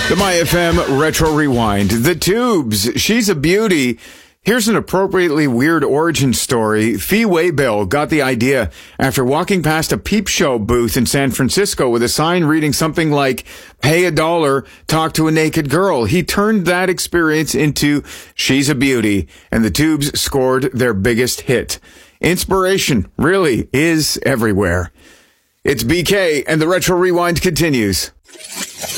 The My FM Retro Rewind. The Tubes. She's a beauty. Here's an appropriately weird origin story. Fee Waybill got the idea after walking past a peep show booth in San Francisco with a sign reading something like, "Pay $1, talk to a naked girl." He turned that experience into She's a Beauty, and the Tubes scored their biggest hit. Inspiration really is everywhere. It's BK, and the Retro Rewind continues.